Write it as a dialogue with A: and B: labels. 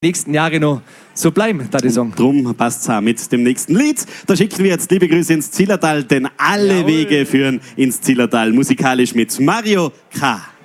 A: nächsten Jahre noch so bleiben, da die Song.
B: Drum passt es auch mit dem nächsten Lied. Da schicken wir jetzt liebe Grüße ins Zillertal, denn alle Wege führen ins Zillertal. Musikalisch mit Mario K.